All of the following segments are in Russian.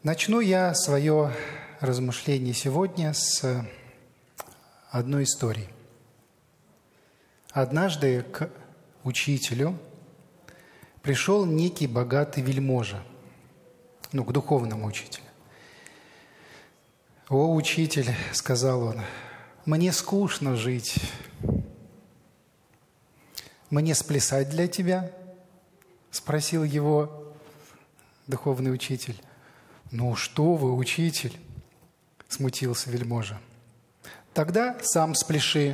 Начну я свое размышление сегодня с одной истории. Однажды к учителю пришел некий богатый вельможа, к духовному учителю. «О, учитель, — сказал он, — мне скучно жить. Мне сплясать для тебя?» — спросил его духовный учитель. «Ну что вы, учитель!» — смутился вельможа. «Тогда сам спляши»,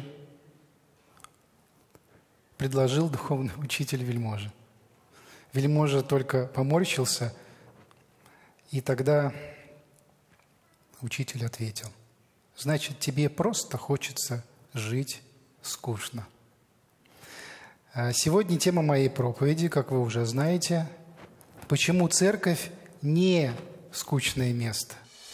— предложил духовный учитель вельможи. Вельможа только поморщился, и тогда учитель ответил: «Значит, тебе просто хочется жить скучно». Сегодня тема моей проповеди, как вы уже знаете, почему церковь не скучное место.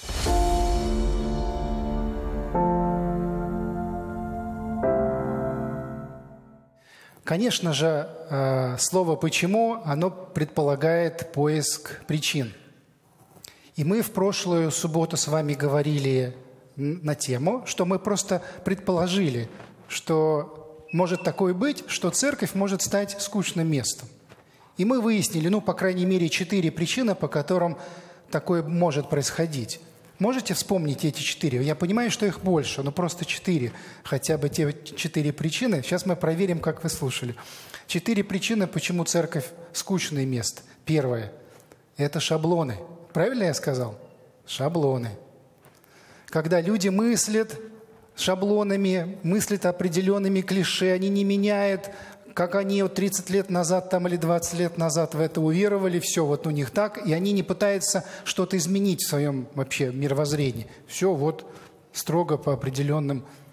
Конечно же, слово «почему» оно предполагает поиск причин. И мы в прошлую субботу с вами говорили на тему, что мы просто предположили, что может такое быть, что церковь может стать скучным местом. И мы выяснили, по крайней мере, 4 причины, по которым такое может происходить. Можете вспомнить эти 4? Я понимаю, что их больше, но просто 4. Хотя бы те 4 причины. Сейчас мы проверим, как вы слушали. 4 причины, почему церковь скучное место. Первое – это шаблоны. Правильно я сказал? Шаблоны. Когда люди мыслят шаблонами, мыслят определенными клише, они не меняют, как они 30 лет назад или 20 лет назад в это уверовали, все у них так, и они не пытаются что-то изменить в своем вообще мировоззрении. Все строго по определенным